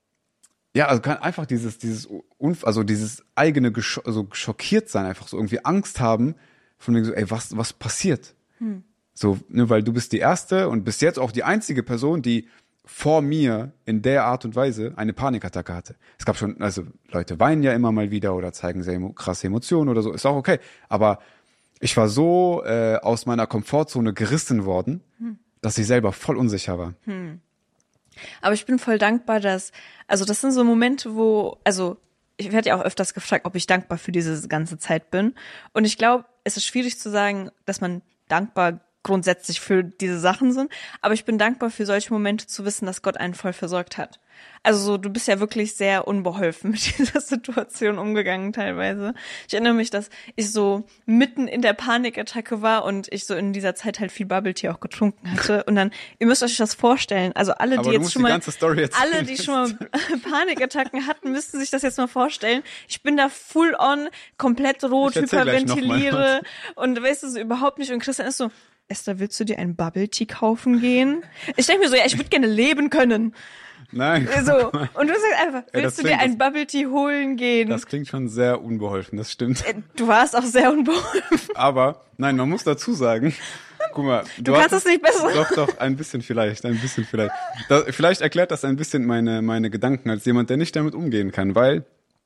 ja, also kann einfach dieses, dieses, also dieses eigene, Gesch- also schockiert sein, einfach so irgendwie Angst haben, von wegen so, ey, was, was passiert? Hm. So, ne, weil du bist die erste und bis jetzt auch die einzige Person, die vor mir in der Art und Weise eine Panikattacke hatte. Es gab schon, also Leute weinen ja immer mal wieder oder zeigen sehr emo- krasse Emotionen oder so, ist auch okay. Aber ich war so äh, aus meiner Komfortzone gerissen worden, hm. dass ich selber voll unsicher war. Hm. Aber ich bin voll dankbar, dass, also das sind so Momente, wo, also ich werde ja auch öfters gefragt, ob ich dankbar für diese ganze Zeit bin. Und ich glaube, es ist schwierig zu sagen, dass man dankbar grundsätzlich für diese Sachen sind. Aber ich bin dankbar für solche Momente zu wissen, dass Gott einen voll versorgt hat. Also so, du bist ja wirklich sehr unbeholfen mit dieser Situation umgegangen teilweise. Ich erinnere mich, dass ich so mitten in der Panikattacke war und ich so in dieser Zeit halt viel Bubble Tea auch getrunken hatte. Und dann, ihr müsst euch das vorstellen, also alle, die Aber jetzt schon die mal, ganze Story alle, die schon mal Panikattacken hatten, müssten sich das jetzt mal vorstellen. Ich bin da full on, komplett rot, hyperventiliere und weißt du, so überhaupt nicht. Und Christian ist so, Esther, willst du dir ein Bubble Tea kaufen gehen? Ich denke mir so, ja, ich würde gerne leben können. Nein. So. Und du sagst einfach, willst Ey, du dir ein Bubble Tea holen gehen? Das klingt schon sehr unbeholfen, das stimmt. Du warst auch sehr unbeholfen. Aber, nein, man muss dazu sagen, guck mal. Du, du kannst es nicht besser. Doch, doch, ein bisschen vielleicht, ein bisschen vielleicht. Das, vielleicht erklärt das ein bisschen meine, meine Gedanken als jemand, der nicht damit umgehen kann, weil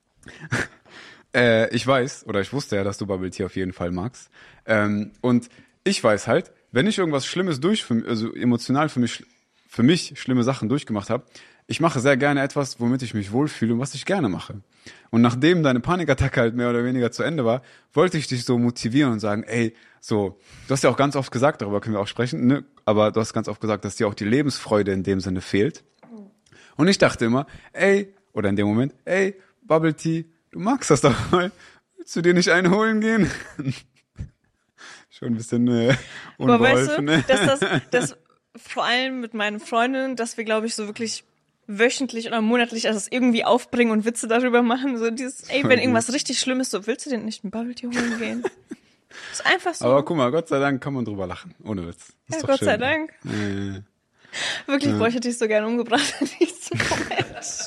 äh, ich weiß, oder ich wusste ja, dass du Bubble Tea auf jeden Fall magst. Ähm, und ich weiß halt, wenn ich irgendwas Schlimmes durch, also emotional für mich, für mich schlimme Sachen durchgemacht habe, ich mache sehr gerne etwas, womit ich mich wohlfühle und was ich gerne mache. Und nachdem deine Panikattacke halt mehr oder weniger zu Ende war, wollte ich dich so motivieren und sagen, ey, so, du hast ja auch ganz oft gesagt, darüber können wir auch sprechen, ne? Aber du hast ganz oft gesagt, dass dir auch die Lebensfreude in dem Sinne fehlt. Und ich dachte immer, ey, oder in dem Moment, ey, Bubble Tea, du magst das doch mal. Willst du dir nicht einen holen gehen? Schon ein bisschen äh, unbeholfen. Aber weißt du, dass das, das vor allem mit meinen Freundinnen, dass wir, glaube ich, so wirklich wöchentlich oder monatlich also das irgendwie aufbringen und Witze darüber machen. So dieses, ey, wenn irgendwas richtig schlimm ist, so, willst du denn nicht ein Bubble Tea holen gehen? Ist einfach so. Aber guck mal, Gott sei Dank kann man drüber lachen. Ohne Witz. Ist ja, doch Gott schön. sei Dank. Ja. Wirklich, ja. boah, ich hätte dich so gerne umgebracht in diesem Moment.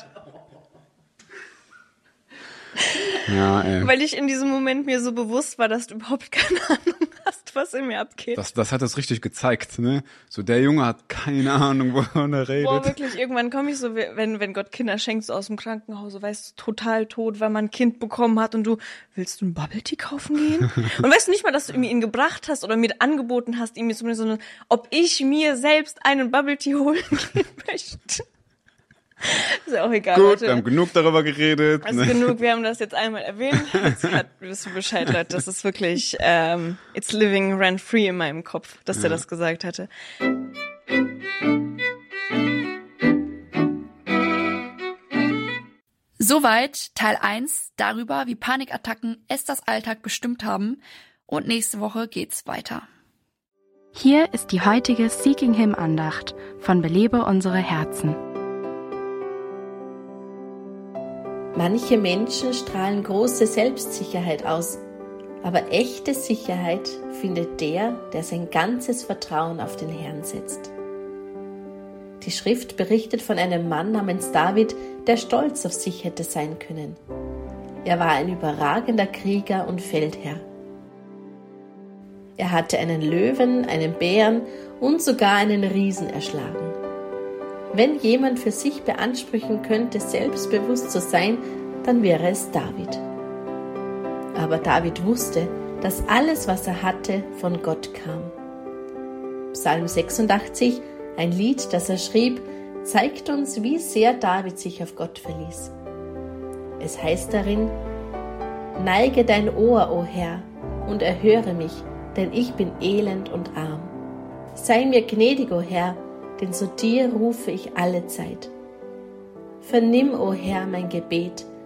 Ja, ey. Weil ich in diesem Moment mir so bewusst war, dass du überhaupt keine Ahnung hast, was in mir abgeht. Das, das hat es richtig gezeigt, ne? So, der Junge hat keine Ahnung, wovon er redet. Boah, wirklich, irgendwann komme ich so, wenn, wenn Gott Kinder schenkt, so aus dem Krankenhaus, so, weißt du, total tot, weil man ein Kind bekommen hat und du, willst du ein Bubble Tea kaufen gehen? Und weißt du nicht mal, dass du mir ihn gebracht hast oder mir angeboten hast, ihm zumindest so eine, ob ich mir selbst einen Bubble Tea holen gehen möchte. Ist ja auch egal, Gut, Leute. wir haben genug darüber geredet. Also genug, wir haben das jetzt einmal erwähnt. Jetzt hat, wisst ihr Bescheid, Leute. Das ist wirklich, ähm, it's living rent free in meinem Kopf, dass ja. der das gesagt hatte. Soweit Teil eins darüber, wie Panikattacken Esthers Alltag bestimmt haben. Und nächste Woche geht's weiter. Hier ist die heutige Seeking Him Andacht von Belebe unsere Herzen. Manche Menschen strahlen große Selbstsicherheit aus, aber echte Sicherheit findet der, der sein ganzes Vertrauen auf den Herrn setzt. Die Schrift berichtet von einem Mann namens David, der stolz auf sich hätte sein können. Er war ein überragender Krieger und Feldherr. Er hatte einen Löwen, einen Bären und sogar einen Riesen erschlagen. Wenn jemand für sich beanspruchen könnte, selbstbewusst zu sein, dann wäre es David. Aber David wusste, dass alles, was er hatte, von Gott kam. Psalm sechsundachtzig, ein Lied, das er schrieb, zeigt uns, wie sehr David sich auf Gott verließ. Es heißt darin: Neige dein Ohr, o Herr, und erhöre mich, denn ich bin elend und arm. Sei mir gnädig, o Herr, denn zu dir rufe ich alle Zeit. Vernimm, o Herr, mein Gebet